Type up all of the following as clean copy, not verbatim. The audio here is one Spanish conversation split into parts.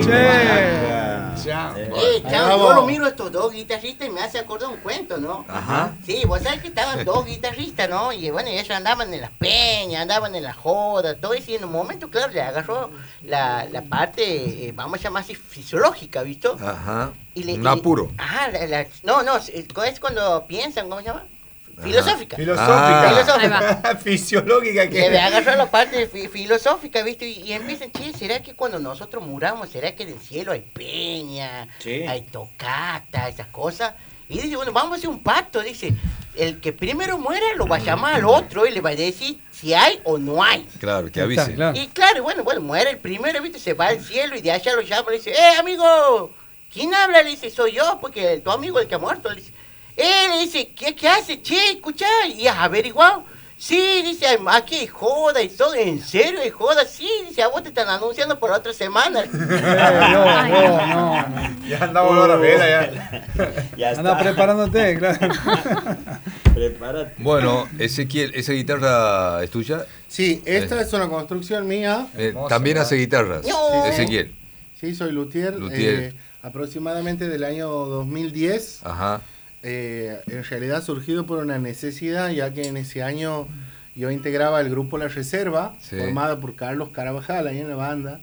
Yo lo miro a estos dos guitarristas y me hace acordar un cuento, ¿no? Ajá. Sí, vos sabés que estaban dos guitarristas, ¿no? Y bueno, ellos andaban en las peñas, andaban en las jodas, todo eso, y en un momento, claro, le agarró la parte, vamos a llamar así, fisiológica, ¿visto? Ajá. Un apuro. Ajá, no, es cuando piensan, ¿cómo se llama? Filosófica. Fisiológica. Que le agarró la parte filosófica, ¿viste? Y empiezan, che, ¿será que cuando nosotros muramos, será que en el cielo hay peña, hay tocata, esas cosas? Y dice, bueno, vamos a hacer un pacto, dice, el que primero muera lo va a llamar al otro y le va a decir si hay o no hay. Claro, que avise. Y claro, bueno, muere el primero, ¿viste? Se va al cielo y de allá lo llama y le dice, amigo, ¿quién habla? Le dice, soy yo, porque tu amigo el que ha muerto, le dice. Le dice, ¿qué hace? Che, escuchá, ¿y has averiguado? Sí, dice, aquí hay joda y todo. ¿En serio hay joda? Sí, dice, a vos te están anunciando por otra semana. No. Ya andamos a la vela, ya está. Anda preparándote, claro. Prepárate. Bueno, Ezequiel, ¿esa guitarra es tuya? Sí, esta es una construcción mía. También hace guitarras, Ezequiel. Sí, soy luthier. Aproximadamente del año 2010. Ajá. En realidad surgido por una necesidad, ya que en ese año yo integraba el grupo La Reserva, formado por Carlos Carabajal ahí en la banda,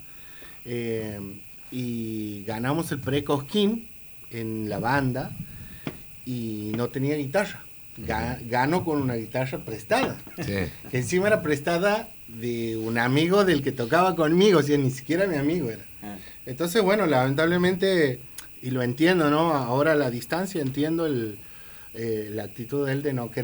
y ganamos el pre-Cosquín en la banda y no tenía guitarra. Gano con una guitarra prestada, que encima era prestada de un amigo del que tocaba conmigo, o sea, ni siquiera mi amigo era. Entonces, bueno, lamentablemente... Y lo entiendo, ¿no? Ahora a la distancia entiendo la actitud de él de no querer